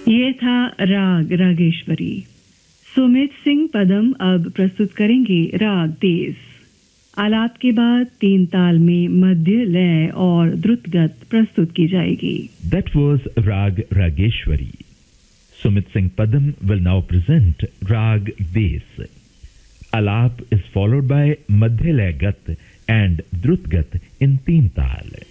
ये था राग रागेश्वरी। सुमित सिंह पदम अब प्रस्तुत करेंगे राग देस। आलाप के बाद तीन ताल में मध्य लय और द्रुतगत प्रस्तुत की जाएगी। That was Rag Rageshwari. Sumit Singh Padam will now present Rag Des. Alap is followed by Madhya Lay Gat and Drut Gat in Teen Tal.